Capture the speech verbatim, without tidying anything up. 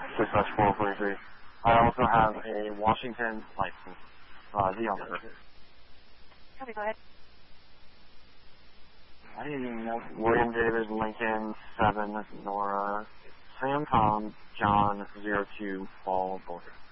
six four forty-three. I also have a Washington license, uh, the younger. Okay, go ahead. I didn't even know. William David Lincoln seven Nora Sam Tom John zero two Paul Boulder.